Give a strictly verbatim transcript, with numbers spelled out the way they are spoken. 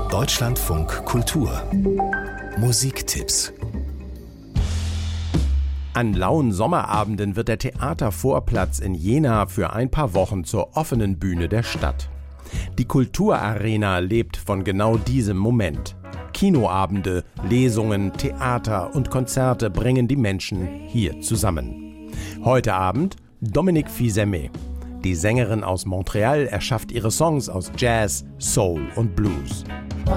Deutschlandfunk Kultur Musiktipps. An lauen Sommerabenden wird der Theatervorplatz in Jena für ein paar Wochen zur offenen Bühne der Stadt. Die Kulturarena lebt von genau diesem Moment. Kinoabende, Lesungen, Theater und Konzerte bringen die Menschen hier zusammen. Heute Abend Dominique Fils-Aimé. Die Sängerin aus Montreal erschafft ihre Songs aus Jazz, Soul und Blues.